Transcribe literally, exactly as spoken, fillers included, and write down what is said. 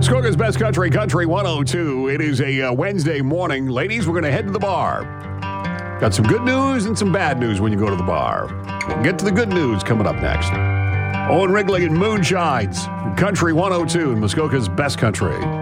Muskoka's Best Country, Country one oh two. It is a uh, Wednesday morning. Ladies, we're going to head to the bar. Got some good news and some bad news when you go to the bar. We'll get to the good news coming up next. Owen Wrigley and Moonshines, Country one oh two in Muskoka's Best Country.